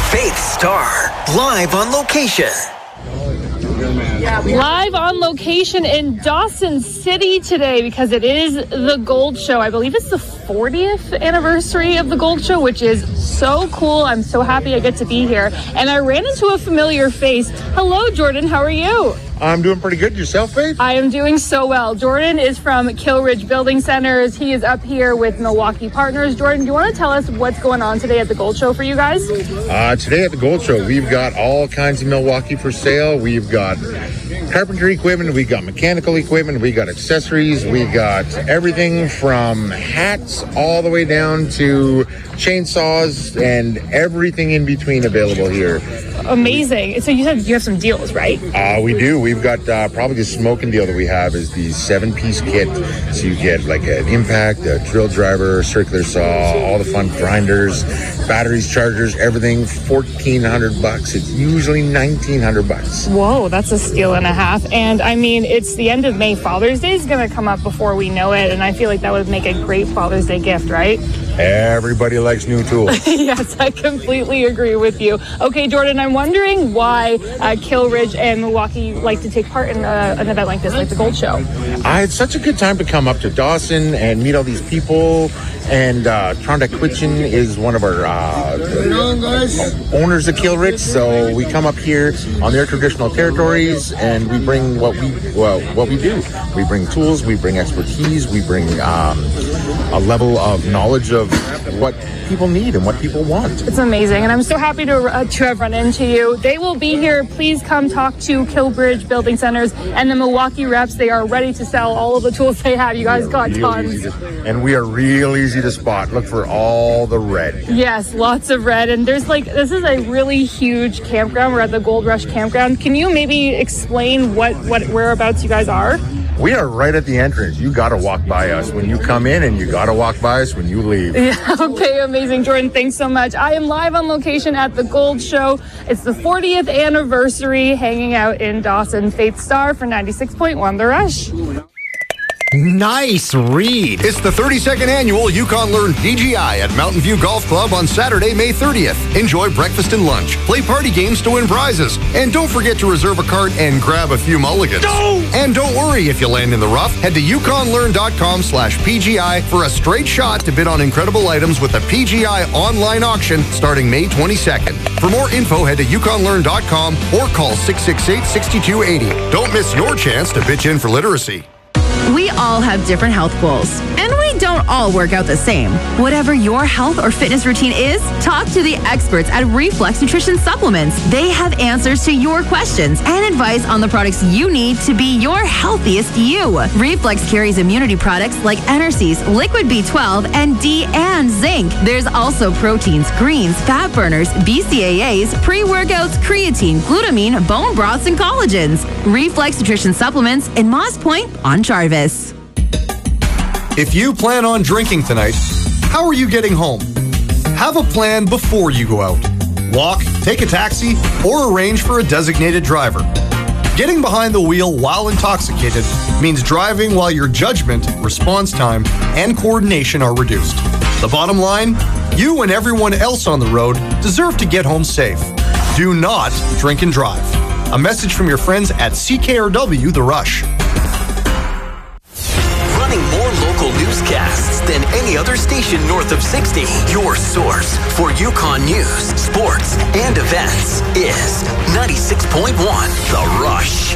Faith Star, live on location. Live on location in Dawson City today because it is the Gold Show. I believe it's the 40th anniversary of the Gold Show, which is so cool. I'm so happy I get to be here. And I ran into a familiar face. Hello, Jordan. How are you? I'm doing pretty good. Yourself, Faith? I am doing so well. Jordan is from Kilridge Building Centers. He is up here with Milwaukee Partners. Jordan, do you want to tell us what's going on today at the Gold Show for you guys? Today at the Gold Show, we've got all kinds of Milwaukee for sale. We've got carpentry equipment, we got mechanical equipment, we got accessories, we got everything from hats all the way down to chainsaws and everything in between available here. Amazing. So you said you have some deals, right? We do. We've got probably the smoking deal that we have is the 7-piece kit. So you get like an impact, a drill driver, circular saw, all the fun grinders, batteries, chargers, everything. $1,400. It's usually $1,900. Whoa, that's a steal and a half. And I mean, it's the end of May. Father's Day is going to come up before we know it, and I feel like that would make a great Father's Day gift, right? Everybody likes new tools. Yes, I completely agree with you. Okay, Jordan, I'm wondering why Kilridge and Milwaukee like to take part in an event like this, like the Gold Show. It's such a good time to come up to Dawson and meet all these people. And Trondheim Kitchen is one of our owners of Kilridge, so we come up here on their traditional territories and we bring what we do. We bring tools, we bring expertise, we bring a level of knowledge of what people need and what people want. It's amazing, and I'm so happy to have run into you. They will be here. Please come talk to Kilridge Building Centers and the Milwaukee reps. They are ready to sell all of the tools they have. You guys got tons. And we are real easy to spot. Look for all the red. Yes, lots of red. And there's this is a really huge campground. We're at the Gold Rush Campground. Can you maybe explain what whereabouts you guys are? We are right at the entrance. You got to walk by us when you come in, and you got to walk by us when you leave. Yeah, okay, amazing. Jordan, thanks so much. I am live on location at the Gold Show. It's the 40th anniversary, hanging out in Dawson. Faith Star for 96.1 The Rush. Nice read. It's the 32nd annual Yukon Learn PGI at Mountain View Golf Club on Saturday, May 30th. Enjoy breakfast and lunch, play party games to win prizes, and don't forget to reserve a cart and grab a few mulligans. And don't worry if you land in the rough. Head to yukonlearn.com/PGI for a straight shot to bid on incredible items with the PGI online auction starting May 22nd. For more info, head to yukonlearn.com or call 668-6280. Don't miss your chance to pitch in for literacy. We all have different health goals, and we don't all work out the same. Whatever your health or fitness routine is, talk to the experts at Reflex Nutrition Supplements. They have answers to your questions and advice on the products you need to be your healthiest you. Reflex carries immunity products like Enercease, Liquid B12, and D and Zinc. There's also proteins, greens, fat burners, BCAAs, pre-workouts, creatine, glutamine, bone broths, and collagens. Reflex Nutrition Supplements in Moss Point on Jarvis. If you plan on drinking tonight, how are you getting home? Have a plan before you go out. Walk, take a taxi, or arrange for a designated driver. Getting behind the wheel while intoxicated means driving while your judgment, response time, and coordination are reduced. The bottom line, you and everyone else on the road deserve to get home safe. Do not drink and drive. A message from your friends at CKRW The Rush. Running more local newscasts than any other station north of 60. Your source for Yukon news, sports, and events is 96.1 The Rush.